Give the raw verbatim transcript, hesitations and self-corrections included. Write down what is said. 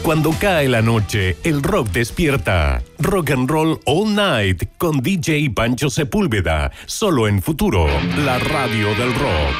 Cuando cae la noche, el rock despierta. Rock and Roll All Night con D J Pancho Sepúlveda. Solo en Futuro, la radio del rock.